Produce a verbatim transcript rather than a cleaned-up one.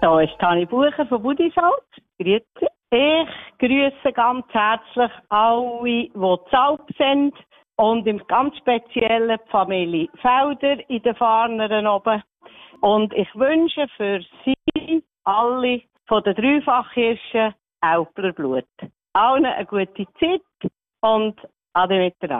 Da ist Tani Bucher von Budisalz. Grüezi. Ich grüße ganz herzlich alle, die zu Alp sind und im ganz Speziellen die Familie Felder in den Farnern oben. Und ich wünsche für Sie alle von den Dreifachhirschen Älpler Blut allen eine gute Zeit und ade miteinander.